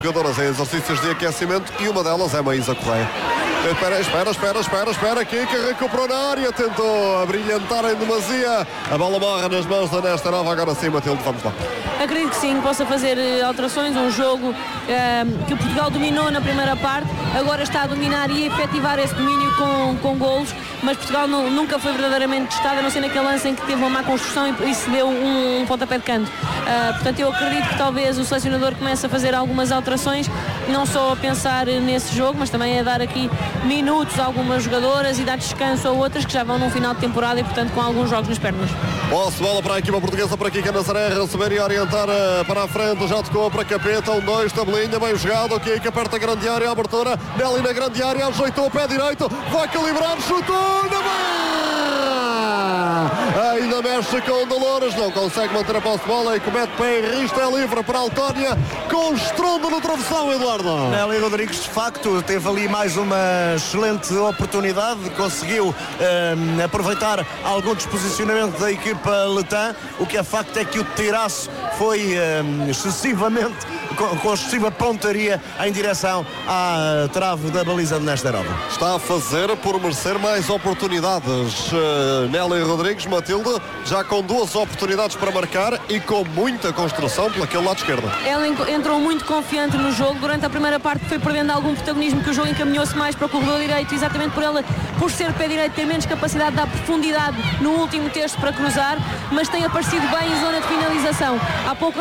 Jogadoras em exercícios de aquecimento e uma delas é Maísa Correia. Espera, Kika recuperou na área, tentou abrilhantar em demasia. A bola morre nas mãos da Nesterova. Agora sim, Matilde, vamos lá. Acredito que sim, possa fazer alterações. Um jogo que o Portugal dominou na primeira parte, agora está a dominar e a efetivar esse domínio com golos, mas Portugal nunca foi verdadeiramente testado, a não ser naquele lance em que teve uma má construção e se deu um pontapé de canto. Portanto, eu acredito que talvez o selecionador comece a fazer algumas alterações, não só a pensar nesse jogo, mas também a dar aqui minutos a algumas jogadoras e dar descanso a outras que já vão num final de temporada e, portanto, com alguns jogos nas pernas. Bola para a equipa portuguesa, para Kika Nazaré, receber e orientar para a frente, já tocou para Capeta, 1-2, tabelinha, bem jogado, Kika aperta a grande área, a abertura, Nelly na grande área, ajeitou o pé direito, vai calibrar, chutou, na bola! Ainda mexe com Dolores, não consegue manter a posse de bola e comete pé e risco, é livre para a Altónia, com estrondo no travessão, Eduardo. Nelly Rodrigues, de facto, teve ali mais uma excelente oportunidade, conseguiu aproveitar algum desposicionamento da equipa letã. O que é facto é que o tiraço foi com excessiva pontaria em direção à trave da baliza de Nesterova. Está a fazer por merecer mais oportunidades Nelly Rodrigues, Matilde, já com 2 oportunidades para marcar e com muita construção pelaquele lado esquerdo. Ela entrou muito confiante no jogo. Durante a primeira parte foi perdendo algum protagonismo, que o jogo encaminhou-se mais para o corredor direito, exatamente por ser pé direito, ter menos capacidade de dar profundidade no último terço para cruzar, mas tem aparecido bem em zona de finalização. Há pouco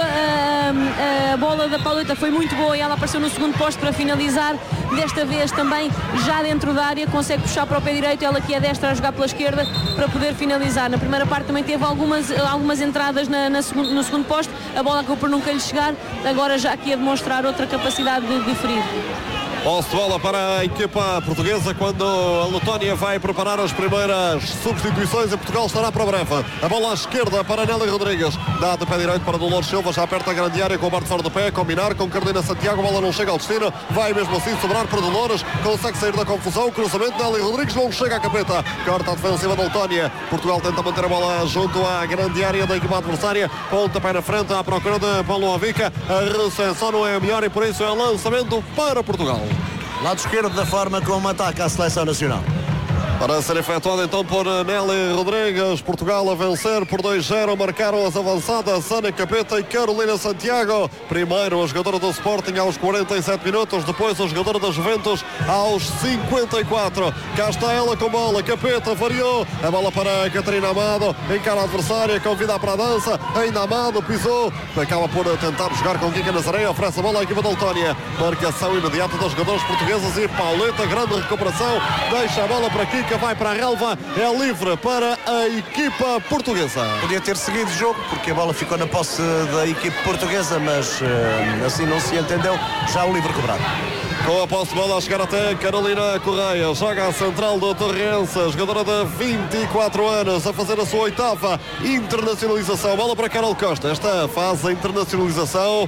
a bola da Pauleta foi muito boa e ela apareceu no segundo posto para finalizar. Desta vez também já dentro da área consegue puxar para o pé direito, ela que é destra a jogar pela esquerda para poder finalizar. Na primeira parte também teve algumas entradas no segundo posto, a bola acabou por nunca lhe chegar, agora já aqui a demonstrar outra capacidade de ferir. Posse de bola para a equipa portuguesa quando a Letónia vai preparar as primeiras substituições e Portugal estará para breve. A bola à esquerda para Nelly Rodrigues, dá de pé direito para Dolores Silva, já aperta a grande área com o bar de fora do pé, combinar com Carolina Santiago, a bola não chega ao destino, vai mesmo assim sobrar para Dolores, consegue sair da confusão, cruzamento, Nelly Rodrigues não chega à Capeta, corta a defensiva da Letónia. Portugal tenta manter a bola junto à grande área da equipa adversária, ponta pé na frente à procura de Paulo Avica, a recepção não é a melhor e por isso é lançamento para Portugal. Lado esquerdo da forma como ataca a seleção nacional. Para ser efetuado então por Nelly Rodrigues, Portugal a vencer por 2-0, marcaram as avançadas Ana Capeta e Carolina Santiago. Primeiro a jogadora do Sporting aos 47 minutos, depois a jogadora da Juventus aos 54. Cá está ela com bola, Capeta variou, a bola para Catarina Amado, encara a adversária, convida para a dança, ainda Amado pisou, acaba por tentar jogar com Kika Nazaré, oferece a bola à equipa da Letónia. Marcação imediata dos jogadores portugueses e Pauleta, grande recuperação, deixa a bola para Kika, vai para a relva, é livre para a equipa portuguesa. Podia ter seguido o jogo porque a bola ficou na posse da equipe portuguesa, mas assim não se entendeu, já o livre cobrado. Com a posse de bola a chegar até Carolina Correia, joga a central do Torrense, jogadora de 24 anos, a fazer a sua 8ª internacionalização. Bola para Carol Costa, esta faz a internacionalização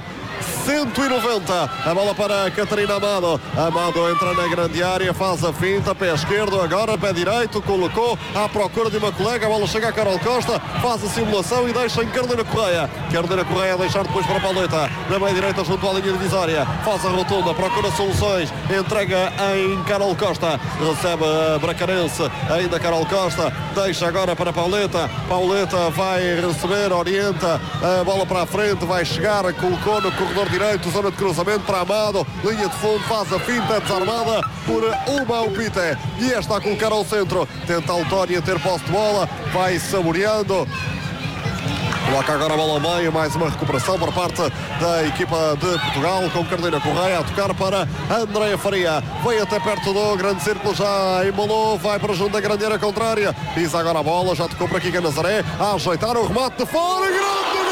190, a bola para Catarina Amado, Amado entra na grande área, faz a finta, pé esquerdo, agora pé direito, colocou à procura de uma colega, a bola chega a Carol Costa, faz a simulação e deixa em Carolina Correia a deixar depois para a Pauleta, na meia direita junto à linha divisória, faz a rotunda, procura soluções, entrega em Carol Costa, recebe a Bracarense, ainda Carol Costa, deixa agora para a Pauleta vai receber, orienta a bola para a frente, vai chegar, colocou no corredor direito, zona de cruzamento para Amado, linha de fundo, faz a finta, desarmada por uma Upite, e está a colocar ao centro, tenta a Letónia ter posse de bola, vai saboreando, coloca agora a bola ao meio, mais uma recuperação por parte da equipa de Portugal, com Carolina Correia a tocar para Andréia Faria, vai até perto do grande círculo, já embolou, vai para junto da grande área contrária, pisa agora a bola, já tocou para Kika Nazaré, a ajeitar o remate de fora, grande!